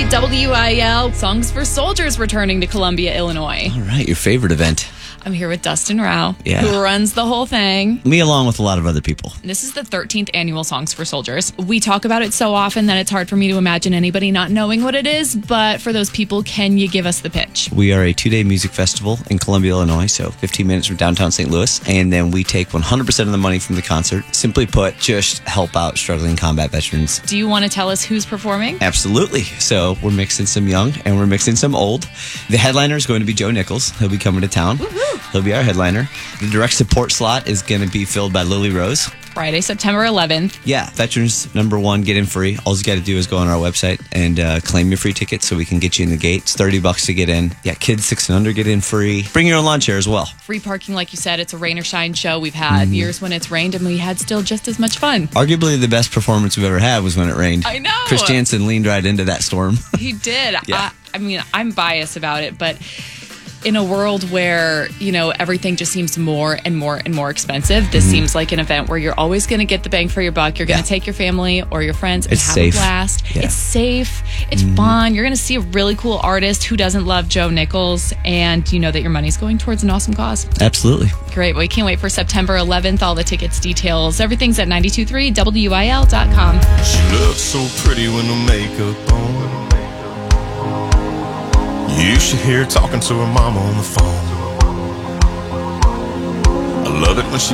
WIL, Songs for Soldiers returning to Columbia, Illinois. All right, your favorite event. I'm here with Dustin Rao, Yeah. who runs the whole thing. Me along with a lot of other people. This is the 13th annual Songs for Soldiers. We talk about it so often that it's hard for me to imagine anybody not knowing what it is, but for those people, can you give us the pitch? We are a 2-day music festival in Columbia, Illinois, so 15 minutes from downtown St. Louis, and then we take 100% of the money from the concert. Simply put, just help out struggling combat veterans. Do you want to tell us who's performing? Absolutely. So we're mixing some young and we're mixing some old. The headliner is going to be Joe Nichols. He'll be coming to town. Woo-hoo. He'll be our headliner. The direct support slot is going to be filled by Lily Rose. Friday, September 11th. Yeah, veterans number one, get in free. All you got to do is go on our website and claim your free ticket so we can get you in the gate. It's $30 to get in. Yeah, kids 6 and under get in free. Bring your own lawn chair as well. Free parking, like you said. It's a rain or shine show. We've had years when it's rained, and we had still just as much fun. Arguably the best performance we've ever had was when it rained. I know. Chris Jansen leaned right into that storm. He did. Yeah. I mean, I'm biased about it, but in a world where, you know, everything just seems more and more and more expensive, this seems like an event where you're always going to get the bang for your buck. You're going to take your family or your friends and It's have safe. a blast. Yeah. It's safe. It's fun. You're going to see a really cool artist who doesn't love Joe Nichols, and you know that your money's going towards an awesome cause. Absolutely. Great. Well, we can't wait for September 11th. All the tickets, details, everything's at 923wil.com. She looks so pretty with no makeup on. You should hear her talking to her mama on the phone. I love it when she